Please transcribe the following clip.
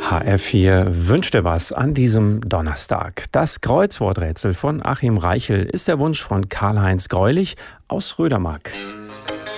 HR4 wünscht dir was an diesem Donnerstag. Das Kreuzworträtsel von Achim Reichel ist der Wunsch von Karl-Heinz Greulich aus Rödermark.